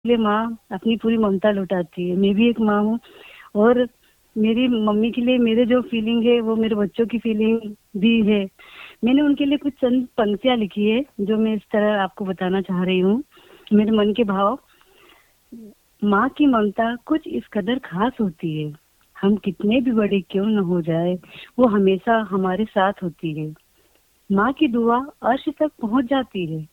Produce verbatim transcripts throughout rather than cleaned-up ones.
लिए माँ अपनी पूरी ममता लुटाती है। मैं भी एक माँ हूँ और मेरी मम्मी के लिए मेरे जो फीलिंग है वो मेरे बच्चों की फीलिंग भी है। मैंने उनके लिए कुछ चंद पंक्तियां लिखी है जो मैं इस तरह आपको बताना चाह रही हूँ। मेरे मन के भाव। माँ की ममता कुछ इस कदर खास होती है, हम कितने भी बड़े क्यों न हो जाए वो हमेशा हमारे साथ होती है। माँ की दुआ अर्श तक पहुँच जाती है।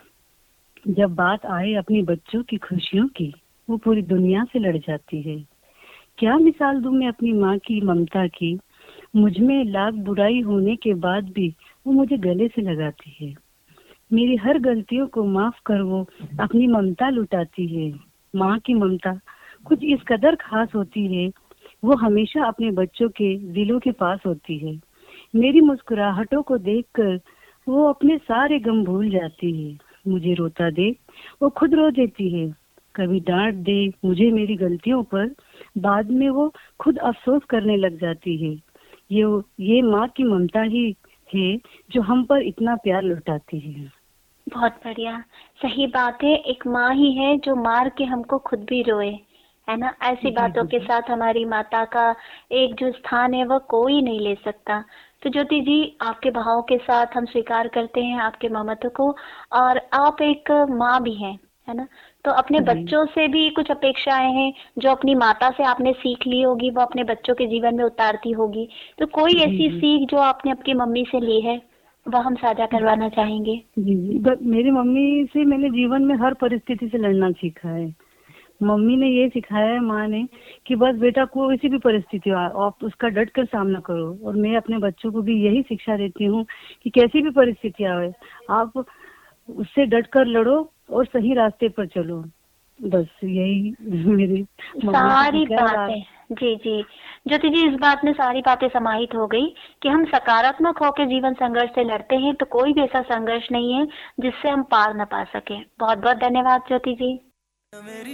जब बात आए अपने बच्चों की खुशियों की, वो पूरी दुनिया से लड़ जाती है। क्या मिसाल दूं मैं अपनी माँ की ममता की, मुझ में लाख बुराई होने के बाद भी वो मुझे गले से लगाती है। मेरी हर गलतियों को माफ कर वो अपनी ममता लुटाती है। माँ की ममता कुछ इस कदर खास होती है, वो हमेशा अपने बच्चों के दिलों के पास होती है। मेरी मुस्कुराहटों को देखकर वो अपने सारे गम भूल जाती है। मुझे रोता देख वो खुद रो देती है। कभी डांट दे मुझे मेरी गलतियों पर, बाद में वो खुद अफसोस करने लग जाती है। ये ये माँ की ममता ही है जो हम पर इतना प्यार लुटाती है। बहुत बढ़िया, सही बात है। एक माँ ही है जो मार के हमको खुद भी रोए, है ना। ऐसी जी बातों जी के जी साथ हमारी माता का एक जो स्थान है वह कोई नहीं ले सकता। तो ज्योति जी, आपके भावों के साथ हम स्वीकार करते हैं आपके ममत्व को। और आप एक माँ भी हैं, है ना। तो अपने जी बच्चों से भी कुछ अपेक्षाएं हैं जो अपनी माता से आपने सीख ली होगी, वो अपने बच्चों के जीवन में उतारती होगी। तो कोई जी ऐसी जी सीख जो आपने अपनी मम्मी से ली है, वह हम साझा करवाना चाहेंगे। जी जी ब- मेरी मम्मी से मैंने जीवन में हर परिस्थिति से लड़ना सीखा है। मम्मी ने ये सिखाया है, माँ ने, कि बस बेटा कोई सी भी परिस्थिति हो आप उसका डट कर सामना करो। और मैं अपने बच्चों को भी यही शिक्षा देती हूँ कि कैसी भी परिस्थिति आए आप उससे डट कर लड़ो और सही रास्ते पर चलो। बस यही मेरी मम्मी से सारी सीखा है। और आप बातें, जी जी ज्योति जी, इस बात में सारी बातें समाहित हो गई कि हम सकारात्मक होकर जीवन संघर्ष से लड़ते हैं तो कोई भी ऐसा संघर्ष नहीं है जिससे हम पार न पा सके। बहुत बहुत धन्यवाद ज्योति जी।